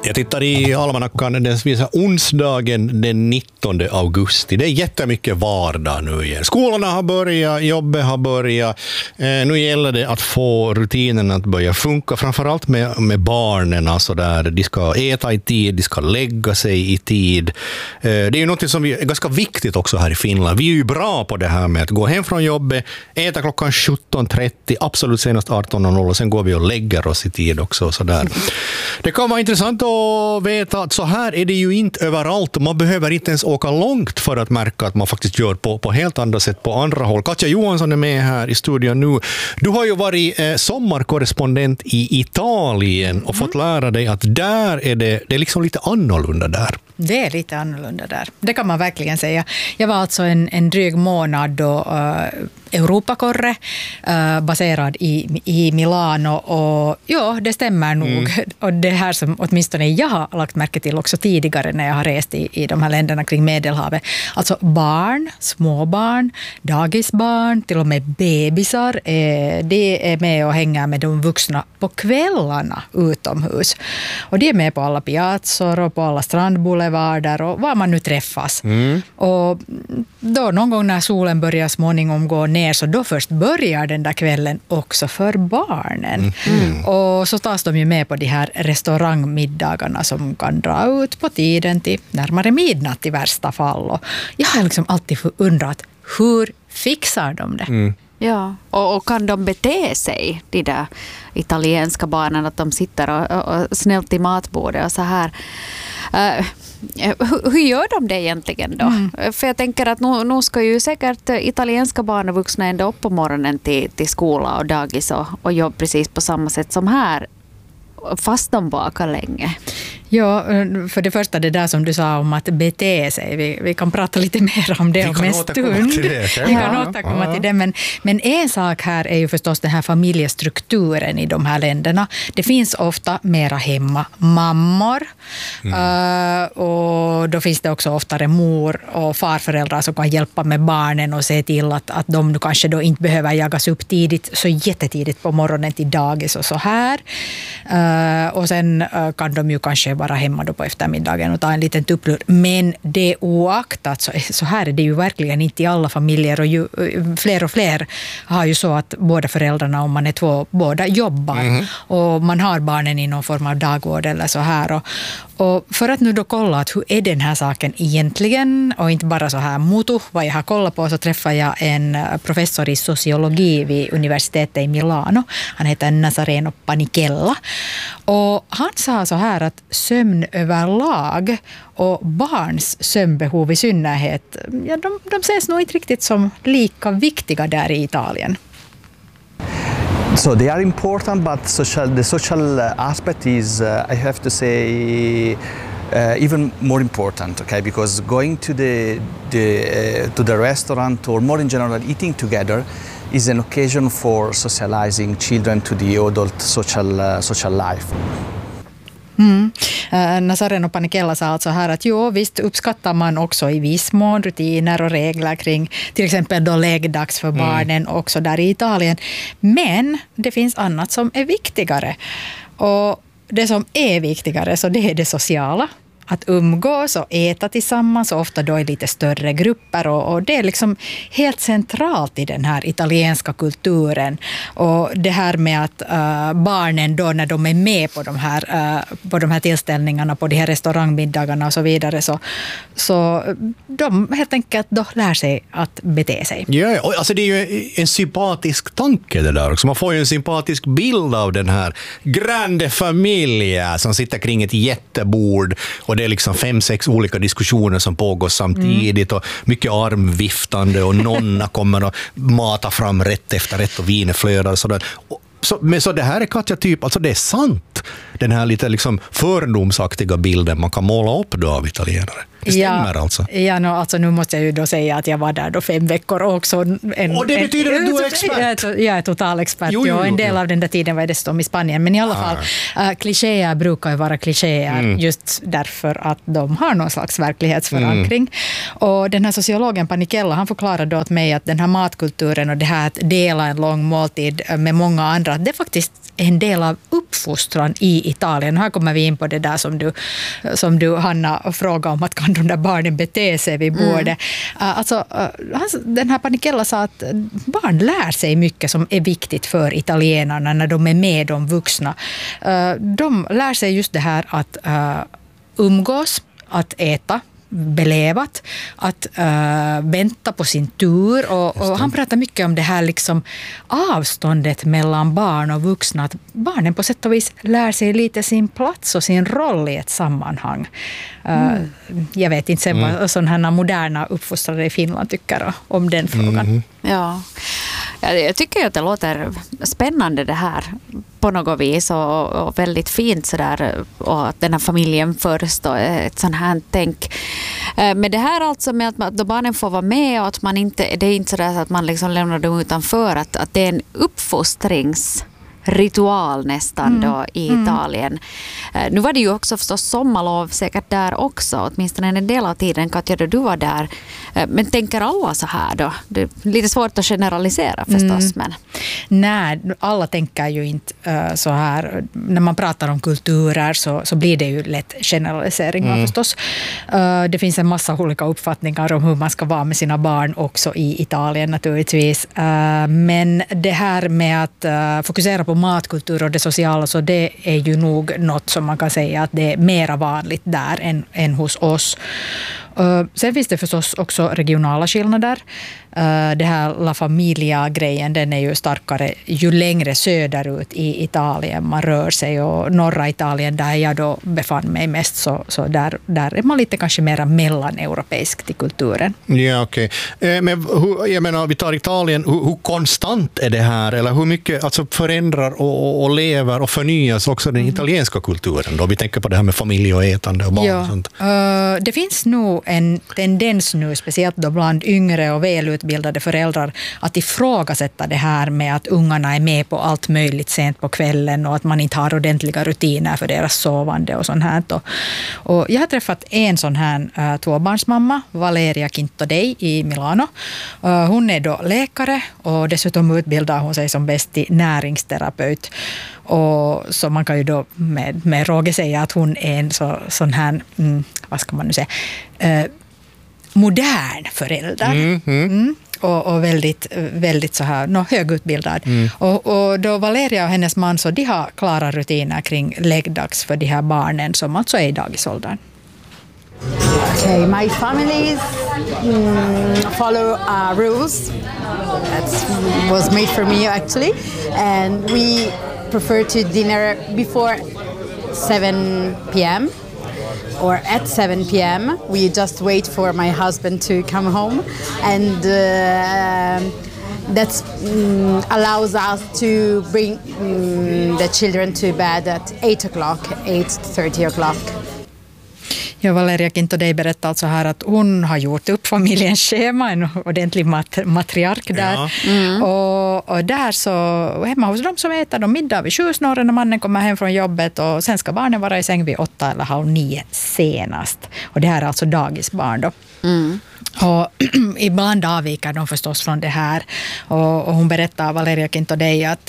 Jag tittar i almanackan, den visar onsdagen den 19 augusti. Det är jättemycket vardag nu igen. Skolorna har börjat, jobbet har börjat. Nu gäller det att få rutinen att börja funka, framförallt med barnen. Alltså där de ska äta i tid, de ska lägga sig i tid. Det är ju något som är ganska viktigt också här i Finland. Vi är ju bra på det här med att gå hem från jobbet, äta klockan 17.30, absolut senast 18.00 och sen går vi och lägger oss i tid också. Så där. Det kan vara intressant att veta att så här är det ju inte överallt. Man behöver inte ens åka långt för att märka att man faktiskt gör på helt andra sätt på andra håll. Katja Johansson är med här i studion nu. Du har ju varit sommarkorrespondent i Italien och fått lära dig att där är det är liksom lite annorlunda där. Det är lite annorlunda där. Det kan man verkligen säga. Jag var alltså en dryg månad då Europakorre baserad i Milano och ja, det stämmer nog. Och det här som åtminstone jag har lagt märke till också tidigare när jag har rest i de här länderna kring Medelhavet. Alltså barn, småbarn, dagisbarn, till och med bebisar, det är med och hänger med de vuxna på kvällarna utomhus. Och de är med på alla piazzor och på alla strandboulevarder och var man nu träffas. Och då någon gång när solen börjar småningom gå ner så då först börjar den där kvällen också för barnen. Och så tas de ju med på de här restaurangmiddagarna som kan dra ut på tiden till närmare midnatt i värsta fall. Och jag har liksom alltid undrat, hur fixar de det? Ja, och kan de bete sig, de där italienska barnen, att de sitter och snällt i matbordet och så här. Hur gör de det egentligen då? För jag tänker att nu ska ju säkert italienska barn och vuxna ända upp på morgonen till skola och dagis och jobb precis på samma sätt som här, fast de bakar länge. Ja, för det första det där som du sa om att bete sig. Vi kan prata lite mer om det om en stund. Vi kan återkomma till det. Men en sak här är ju förstås den här familjestrukturen i de här länderna. Det finns ofta mera hemma mammor. Och då finns det också oftare mor- och farföräldrar som kan hjälpa med barnen och se till att de kanske då inte behöver jagas upp tidigt, så jättetidigt på morgonen till dagis och så här. Och sen kan de ju kanske vara hemma då på eftermiddagen och ta en liten tupplur. Men det oaktat så här är det ju verkligen inte i alla familjer, och ju, fler och fler har ju så att båda föräldrarna, om man är två, båda jobbar och man har barnen i någon form av dagvård eller så här. Och för att nu då kolla att hur är den här saken egentligen, och inte bara så här mutu vad jag har kollat på, så träffar jag en professor i sociologi vid universitetet i Milano. Han heter Nazareno Panicella. Och han sa så här att sömn överlag och barns sömnbehov i synnerhet, ja, de ses nog inte riktigt som lika viktiga där i Italien. So they are important, but the social aspect is, I have to say, even more important. Okay, because going to the restaurant, or more in general, eating together, is an occasion for socializing children to the adult social life. Nazareno Panicella sa alltså här att jo, visst uppskattar man också i viss mån rutiner och regler kring till exempel då läggdags för barnen också där i Italien. Men det finns annat som är viktigare. Och det som är viktigare, så det är det sociala. Att umgås och äta tillsammans, och ofta då i lite större grupper, och det är liksom helt centralt i den här italienska kulturen. Och det här med att barnen då när de är med på de här tillställningarna, på de här restaurangmiddagarna och så vidare, så de helt enkelt då lär sig att bete sig. Ja, alltså det är ju en sympatisk tanke det där också. Man får ju en sympatisk bild av den här grande familjen som sitter kring ett jättebord, och det är liksom 5-6 olika diskussioner som pågår samtidigt och mycket armviftande, och nonna kommer att mata fram rätt efter rätt och viner flödar och sådär. Så det här är Katja typ, alltså det är sant, den här lite liksom fördomsaktiga bilden man kan måla upp då av italienare. Det stämmer alltså. Ja, alltså nu måste jag ju då säga att jag var där då 5 veckor också. Och det betyder att du är expert? Jag är total expert. Jo. En del av den där tiden var jag dessutom i Spanien. Men i alla fall, klichéer brukar ju vara klichéer just därför att de har någon slags verklighetsförankring. Och den här sociologen Panicella, han förklarade då åt mig att den här matkulturen och det här att dela en lång måltid med många andra, det är faktiskt en del av uppfostran i i Italien. Här kommer vi in på det där som du Hanna, frågade om att kan de där barnen bete sig vid bordet. Den här Panikella sa att barn lär sig mycket som är viktigt för italienarna när de är med de vuxna. De lär sig just det här att umgås, att äta belevat, att vänta på sin tur och han pratar mycket om det här liksom avståndet mellan barn och vuxna, att barnen på sätt och vis lär sig lite sin plats och sin roll i ett sammanhang. Jag vet inte sen vad sådana moderna uppfostrade i Finland tycker om den frågan. Ja, jag tycker att det låter spännande det här på något vis och väldigt fint sådär, och att den här familjen först och ett sånt här tänk. Men det här alltså med att då barnen får vara med och att man inte, det är inte sådär att man liksom lämnar dem utanför, att det är en uppfostringsritual nästan då i Italien. Nu var det ju också förstås sommarlov säkert där också, åtminstone en del av tiden, Katja, då du var där. Men tänker alla så här då? Det är lite svårt att generalisera förstås. Men. Nej, alla tänker ju inte så här. När man pratar om kulturer så blir det ju lätt generaliseringar förstås. Det finns en massa olika uppfattningar om hur man ska vara med sina barn också i Italien naturligtvis. Men det här med att fokusera på matkultur och det sociala, så det är ju nog något som man kan säga att det är mera vanligt där än hos oss. Sen finns det förstås också regionala skillnader. Det här La Familia-grejen, den är ju starkare ju längre söderut i Italien man rör sig, och norra Italien där jag då befann mig mest, så där är man lite kanske mer mellaneuropeisk till kulturen. Ja, okej. Men jag menar, vi tar Italien, hur konstant är det här, eller hur mycket alltså förändrar och lever och förnyas också den italienska kulturen då? Vi tänker på det här med familj och ätande och barn och sånt. Det finns nog en tendens nu, speciellt då bland yngre och välutbildade föräldrar, att ifrågasätta det här med att ungarna är med på allt möjligt sent på kvällen och att man inte har ordentliga rutiner för deras sovande och sånt här. Och jag har träffat en sån här tvåbarnsmamma, Valeria Quintodei i Milano. Hon är då läkare och dessutom utbildar hon sig som bäst till näringsterapeut. Och så man kan ju då med råge säga att hon är en sån här, vad ska man nu säga, modern förälder. Och väldigt så här högutbildad. Och då Valeria och hennes man, så de har klara rutiner kring läggdags för de här barnen som alltså är i dagisåldern. Okay, my families follow rules that was made for me actually, and we prefer to dinner before 7 p.m. or at 7 p.m. We just wait for my husband to come home, and that allows us to bring the children to bed at 8 o'clock, 8:30 o'clock. Ja, Valeria Quintodei berättar alltså här att hon har gjort upp familjens schema, en ordentlig matriark där. Och där så hemma hos dem så äter de middag vid 7 när mannen kommer hem från jobbet, och sen ska barnen vara i säng vid 8 eller 8:30 senast. Och det här är alltså dagisbarn då. Och ibland avviker de förstås från det här, och hon berättar, Valeria Quintodei, att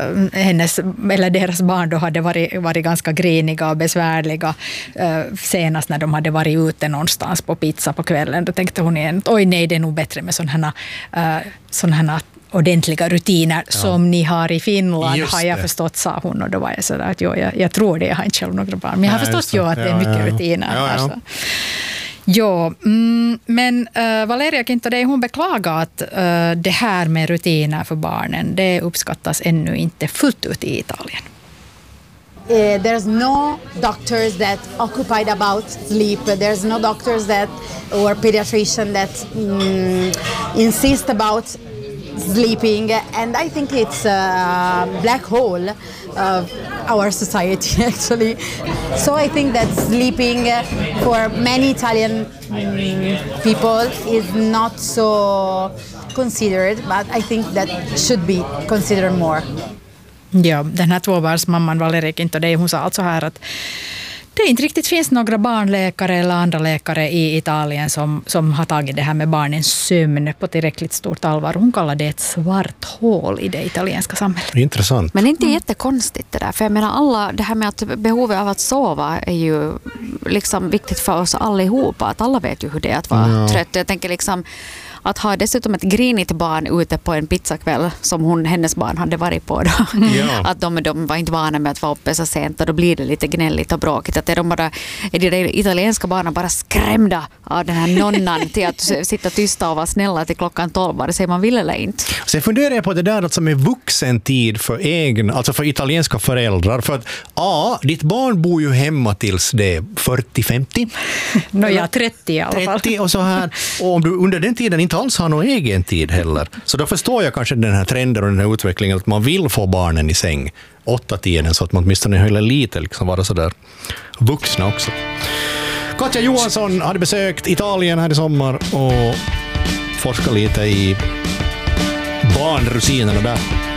deras barn då hade varit ganska griniga och besvärliga senast när de hade varit ute någonstans på pizza på kvällen. Då tänkte hon igen, oj nej, det är nog bättre med sådana här ordentliga rutiner som ni har i Finland. Just har jag förstått, sa hon, och då var jag sådär att jag tror det, jag har inte själv några barn, men jag har förstått att det är mycket rutiner här. Så. Ja, men Valeria Quintodei, hon beklagar att det här med rutiner för barnen, det uppskattas ännu inte fullt ut i Italien. There's no doctors that occupied about sleep. There's no doctors or pediatrician that insist about sleeping, and I think it's a black hole of our society actually. So I think that sleeping for many Italian people is not so considered, but I think that should be considered more. Ja, den här tvåbarnsmamman Valeria Quintodei, hon sa alltså här att det inte riktigt finns några barnläkare eller andra läkare i Italien som har tagit det här med barnens sömn på tillräckligt stort allvar. Hon kallar det ett svart hål i det italienska samhället. Intressant. Men inte jättekonstigt det där. För jag menar, alla, det här med att behovet av att sova är ju liksom viktigt för oss allihopa. Att alla vet ju hur det är att vara trött. Jag tänker liksom att ha dessutom ett grinigt barn ute på en pizzakväll som hennes barn hade varit på då. Ja. Att de var inte vana med att vara uppe så sent och då blir det lite gnälligt och bråkigt. Att är de italienska barnen bara skrämda av den här nonnan till att sitta tysta och vara snälla till klockan 12, vare sig man vill eller inte. Så jag funderar på det där alltså med vuxentid för alltså för italienska föräldrar. För att ditt barn bor ju hemma tills det är 40-50. 30 i alla fall. 30 och så här. Och om du under den tiden inte alls har någon egen tid heller. Så då förstår jag kanske den här trenden och den här utvecklingen att man vill få barnen i säng 8-tiden så att man åtminstone höll lite liksom vara så där vuxna också. Katja Johansson hade besökt Italien här i sommar och forskat lite i barnrutinerna där.